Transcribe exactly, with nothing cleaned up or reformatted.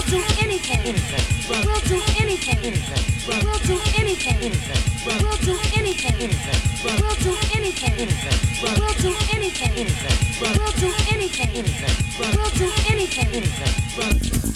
do anything. We'll do anything. We'll do anything. We'll do anything. We'll do anything. We'll do anything. We'll do anything. We'll do anything.